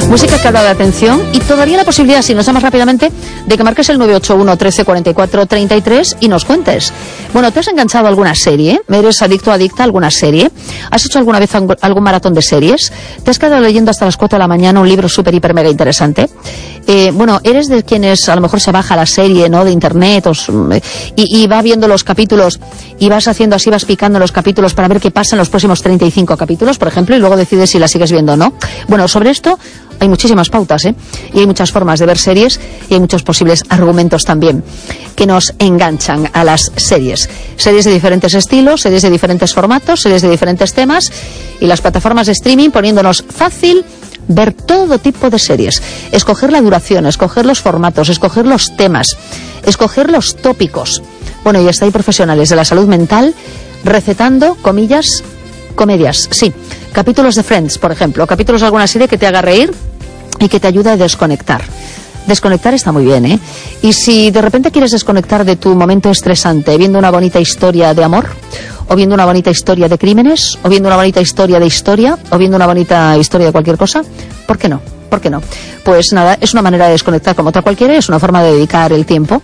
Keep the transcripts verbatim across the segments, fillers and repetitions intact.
Música que habla de atención y todavía la posibilidad, si nos llamas rápidamente, de que marques el nueve ocho uno, trece, cuarenta y cuatro, treinta y tres y nos cuentes. Bueno, ¿te has enganchado a alguna serie? ¿Eres adicto o adicta a alguna serie? ¿Has hecho alguna vez algún maratón de series? ¿Te has quedado leyendo hasta las cuatro de la mañana un libro súper, hiper, mega interesante? Eh, bueno, ¿eres de quienes a lo mejor se baja la serie, ¿no?, de internet o, y, y va viendo los capítulos y vas haciendo así, vas picando los capítulos para ver qué pasa en los próximos treinta y cinco capítulos, por ejemplo, y luego decides si la sigues viendo o no? Bueno, sobre esto hay muchísimas pautas, ¿eh? Y hay muchas formas de ver series y hay muchos posibles argumentos también que nos enganchan a las series. Series de diferentes estilos, series de diferentes formatos, series de diferentes temas y las plataformas de streaming poniéndonos fácil ver todo tipo de series, escoger la duración, escoger los formatos, escoger los temas, escoger los tópicos. Bueno, y hasta hay profesionales de la salud mental recetando, comillas, comedias, sí, capítulos de Friends, por ejemplo, capítulos de alguna serie que te haga reír y que te ayude a desconectar. Desconectar está muy bien, ¿eh? Y si de repente quieres desconectar de tu momento estresante viendo una bonita historia de amor, o viendo una bonita historia de crímenes, o viendo una bonita historia de historia, o viendo una bonita historia de cualquier cosa, ¿por qué no? ¿Por qué no? Pues nada, es una manera de desconectar como otra cualquiera, es una forma de dedicar el tiempo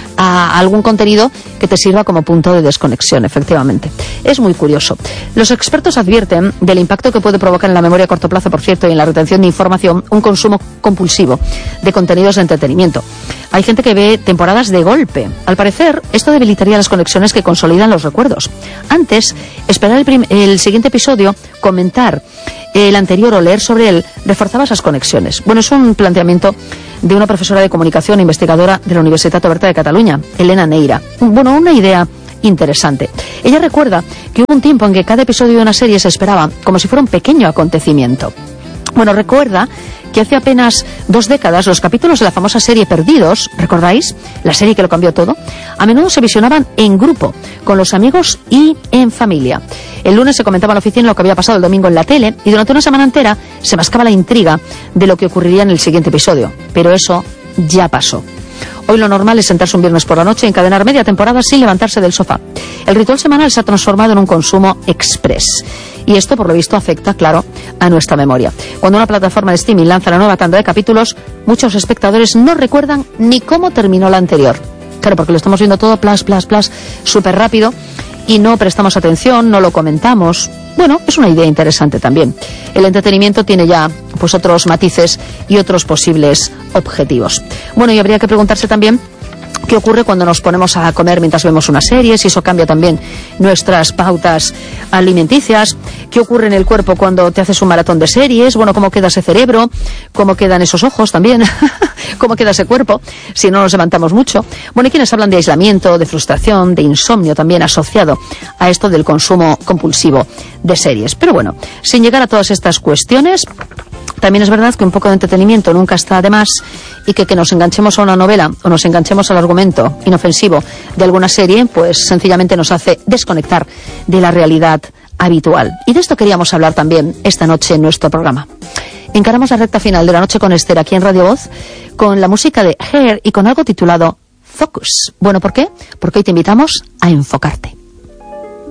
a algún contenido que te sirva como punto de desconexión, efectivamente. Es muy curioso. Los expertos advierten del impacto que puede provocar en la memoria a corto plazo, por cierto, y en la retención de información, un consumo compulsivo de contenidos de entretenimiento. Hay gente que ve temporadas de golpe. Al parecer, esto debilitaría las conexiones que consolidan los recuerdos. Antes, esperar el, prim- el siguiente episodio, comentar el anterior o leer sobre él, reforzaba esas conexiones. Bueno, es un planteamiento de una profesora de comunicación e investigadora de la Universitat Oberta de Cataluña, Elena Neira. Bueno, una idea interesante. Ella recuerda que hubo un tiempo en que cada episodio de una serie se esperaba como si fuera un pequeño acontecimiento. Bueno, recuerda que hace apenas dos décadas los capítulos de la famosa serie Perdidos, ¿recordáis? La serie que lo cambió todo. A menudo se visionaban en grupo, con los amigos y en familia. El lunes se comentaba en la oficina lo que había pasado el domingo en la tele y durante una semana entera se mascaba la intriga de lo que ocurriría en el siguiente episodio. Pero eso ya pasó. Hoy lo normal es sentarse un viernes por la noche y encadenar media temporada sin levantarse del sofá. El ritual semanal se ha transformado en un consumo express. Y esto, por lo visto, afecta, claro, a nuestra memoria. Cuando una plataforma de streaming lanza la nueva tanda de capítulos, muchos espectadores no recuerdan ni cómo terminó la anterior. Claro, porque lo estamos viendo todo plas, plas, plas, súper rápido y no prestamos atención, no lo comentamos. Bueno, es una idea interesante también. El entretenimiento tiene ya pues otros matices y otros posibles objetivos. Bueno, y habría que preguntarse también qué ocurre cuando nos ponemos a comer mientras vemos una serie, si eso cambia también nuestras pautas alimenticias, qué ocurre en el cuerpo cuando te haces un maratón de series, bueno, cómo queda ese cerebro, cómo quedan esos ojos también, cómo queda ese cuerpo, si no nos levantamos mucho. Bueno, y quienes hablan de aislamiento, de frustración, de insomnio también asociado a esto del consumo compulsivo de series. Pero bueno, sin llegar a todas estas cuestiones, también es verdad que un poco de entretenimiento nunca está de más y que que nos enganchemos a una novela o nos enganchemos al argumento inofensivo de alguna serie, pues sencillamente nos hace desconectar de la realidad habitual. Y de esto queríamos hablar también esta noche en nuestro programa. Encaramos la recta final de La Noche con Esther aquí en Radio Voz con la música de Hair y con algo titulado Focus. Bueno, ¿por qué? Porque hoy te invitamos a enfocarte.